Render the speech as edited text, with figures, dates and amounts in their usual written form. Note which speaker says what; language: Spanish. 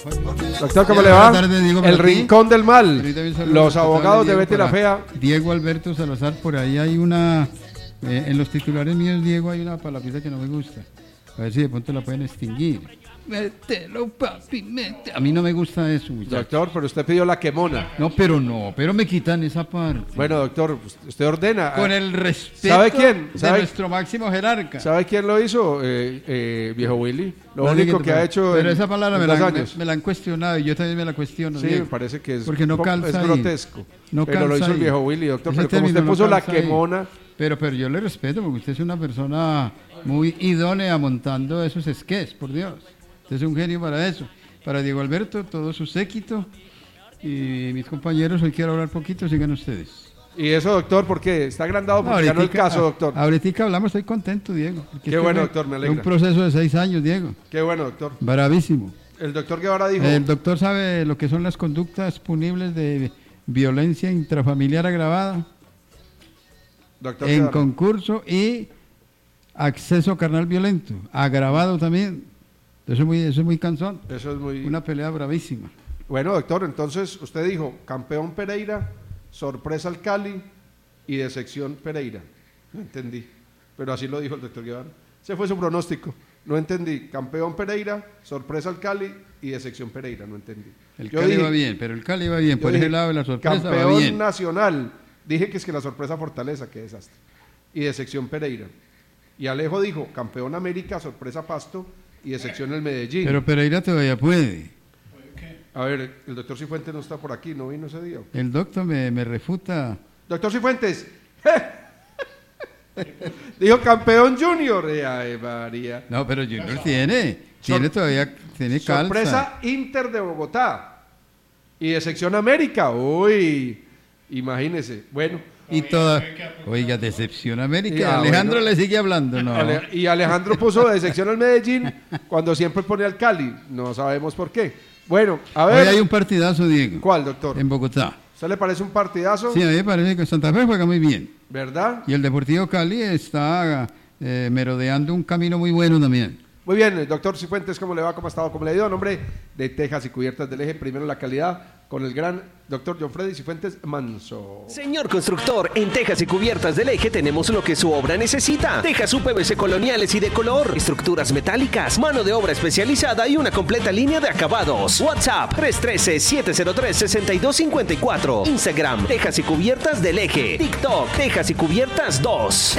Speaker 1: Doctor, ¿cómo le va?
Speaker 2: Buenas tardes, Diego,
Speaker 1: El
Speaker 2: por aquí.
Speaker 1: rincón del mal.
Speaker 2: Ahorita un saludo
Speaker 1: Los
Speaker 2: especial
Speaker 1: abogados de
Speaker 2: Diego
Speaker 1: Betty la
Speaker 2: para
Speaker 1: Fea.
Speaker 2: Diego Alberto Salazar, por ahí hay una... en los titulares míos, Diego, hay una palabrita que no me gusta. A ver si de pronto la pueden extinguir. Mételo, papi, mételo. A mí no me gusta eso, muchacho.
Speaker 1: Doctor, pero usted pidió la quemona.
Speaker 2: No, pero me quitan esa parte.
Speaker 1: Bueno, doctor, usted ordena.
Speaker 2: Con el respeto
Speaker 1: ¿Sabe quién?
Speaker 2: de
Speaker 1: ¿Sabe?
Speaker 2: nuestro máximo jerarca.
Speaker 1: ¿Sabe quién lo hizo? Viejo Willy. Lo
Speaker 2: Vale,
Speaker 1: único que ha hecho
Speaker 2: Pero
Speaker 1: en,
Speaker 2: esa palabra
Speaker 1: en
Speaker 2: me
Speaker 1: 2
Speaker 2: la,
Speaker 1: años.
Speaker 2: me la han cuestionado y yo también me la cuestiono.
Speaker 1: Sí,
Speaker 2: Diego.
Speaker 1: me parece que es,
Speaker 2: Porque no calza
Speaker 1: es
Speaker 2: ahí.
Speaker 1: grosco.
Speaker 2: No
Speaker 1: pero lo
Speaker 2: calza
Speaker 1: hizo el
Speaker 2: ahí.
Speaker 1: viejo Willy, doctor.
Speaker 2: Ese
Speaker 1: Pero como usted
Speaker 2: término no
Speaker 1: puso la
Speaker 2: calza ahí.
Speaker 1: quemona,
Speaker 2: Pero yo le respeto porque usted es una persona muy idónea montando esos sketches, por Dios. Usted es un genio para eso. Para Diego Alberto, todo su séquito y mis compañeros, hoy quiero hablar poquito, sigan ustedes.
Speaker 1: y eso, doctor, ¿por qué? Está agrandado porque ganó el caso, doctor.
Speaker 2: Ahorita hablamos, estoy contento, Diego.
Speaker 1: Qué bueno, doctor, me alegra.
Speaker 2: Un proceso de 6 años, Diego.
Speaker 1: Qué bueno, doctor.
Speaker 2: Bravísimo.
Speaker 1: El doctor Guevara dijo...
Speaker 2: El doctor sabe lo que son las conductas punibles de violencia intrafamiliar agravada
Speaker 1: doctor
Speaker 2: en
Speaker 1: Guevara.
Speaker 2: concurso y acceso carnal violento, agravado también. Eso es muy cansón.
Speaker 1: Eso es muy...
Speaker 2: Una pelea bravísima.
Speaker 1: Bueno, doctor, entonces usted dijo, campeón Pereira, sorpresa al Cali y decepción Pereira. No entendí, pero así lo dijo el doctor Guevara. Ese fue su pronóstico. No entendí. Campeón Pereira, sorpresa al Cali y decepción Pereira. No entendí.
Speaker 2: El
Speaker 1: Yo
Speaker 2: Cali
Speaker 1: dije-
Speaker 2: va bien, pero el Cali va bien.
Speaker 1: yo
Speaker 2: Por
Speaker 1: dije,
Speaker 2: ese lado de la sorpresa va
Speaker 1: campeón
Speaker 2: bien.
Speaker 1: nacional. Dije que es que la sorpresa Fortaleza, qué desastre. Y decepción Pereira. Y Alejo dijo, campeón América, sorpresa Pasto y decepción el Medellín.
Speaker 2: Pero Pereira todavía puede.
Speaker 1: A ver, el doctor Cifuentes no está por aquí, no vino ese día.
Speaker 2: El doctor me refuta.
Speaker 1: Doctor Cifuentes. Dijo campeón junior. Ay, María.
Speaker 2: No, pero Junior tiene todavía, tiene calza.
Speaker 1: Sorpresa Inter de Bogotá. Y de sección América. Uy, imagínese. Bueno,
Speaker 2: Y toda, oiga, decepción América.
Speaker 1: Ya,
Speaker 2: Alejandro
Speaker 1: bueno.
Speaker 2: le sigue hablando, ¿no?
Speaker 1: y Alejandro puso de sección al Medellín cuando siempre pone al Cali. No sabemos por qué. Bueno, a
Speaker 2: Hoy
Speaker 1: ver.
Speaker 2: hay un partidazo, Diego,
Speaker 1: ¿Cuál, doctor?
Speaker 2: en Bogotá.
Speaker 1: ¿Usted le parece un partidazo?
Speaker 2: Sí, a mí me parece que Santa Fe juega muy bien.
Speaker 1: ¿Verdad?
Speaker 2: Y el Deportivo Cali está merodeando un camino muy bueno también.
Speaker 1: Muy bien, doctor Cifuentes, ¿cómo le va? ¿Cómo ha estado? ¿Cómo le ha ido? En nombre de Tejas y Cubiertas del Eje, primero la calidad, con el gran doctor John Freddy Cifuentes Manso.
Speaker 3: Señor constructor, en Tejas y Cubiertas del Eje tenemos lo que su obra necesita. Tejas UPVC coloniales y de color, estructuras metálicas, mano de obra especializada y una completa línea de acabados. WhatsApp 313-703-6254. Instagram Tejas y Cubiertas del Eje. TikTok Tejas y Cubiertas 2.